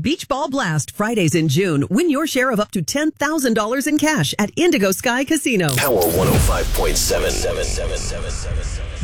Beach Ball Blast, Fridays in June. Win your share of up to $10,000 in cash at Indigo Sky Casino. Power 105.7.